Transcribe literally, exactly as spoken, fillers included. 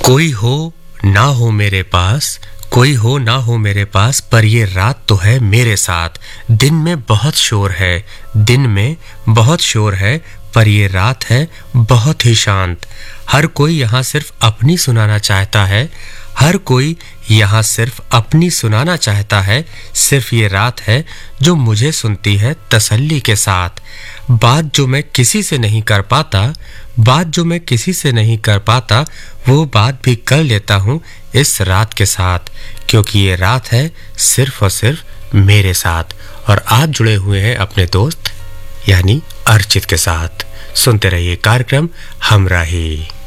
कोई हो ना हो मेरे पास, कोई हो ना हो मेरे पास, पर ये रात तो है मेरे साथ। दिन में बहुत शोर है, दिन में बहुत शोर है, पर ये रात है बहुत ही शांत। हर कोई यहाँ सिर्फ अपनी सुनाना चाहता है, हर कोई यहाँ सिर्फ अपनी सुनाना चाहता है। सिर्फ ये रात है जो मुझे सुनती है तसल्ली के साथ। बात जो मैं किसी से नहीं कर पाता, बात जो मैं किसी से नहीं कर पाता, वो बात भी कर लेता हूँ इस रात के साथ, क्योंकि ये रात है सिर्फ और सिर्फ मेरे साथ। और आप जुड़े हुए हैं अपने दोस्त यानी अर्चित के साथ। सुनते रहिए कार्यक्रम हमराही।